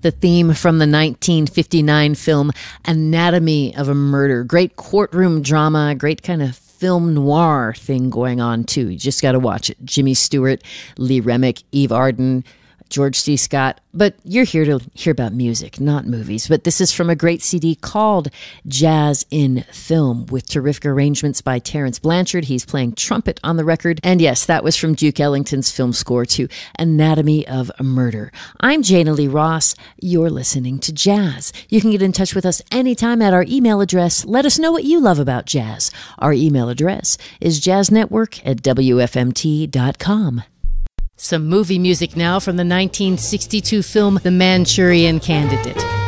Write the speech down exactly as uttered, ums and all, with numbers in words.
the theme from the nineteen fifty-nine film Anatomy of a Murder. Great courtroom drama, great kind of film noir thing going on, too. You just got to watch it. Jimmy Stewart, Lee Remick, Eve Arden, George C. Scott. But you're here to hear about music, not movies. But this is from a great C D called Jazz in Film with terrific arrangements by Terence Blanchard. He's playing trumpet on the record. And yes, that was from Duke Ellington's film score to Anatomy of a Murder. I'm Jana Lee Ross. You're listening to Jazz. You can get in touch with us anytime at our email address. Let us know what you love about jazz. Our email address is jazznetwork at w f m t dot com. Some movie music now from the nineteen sixty-two film The Manchurian Candidate.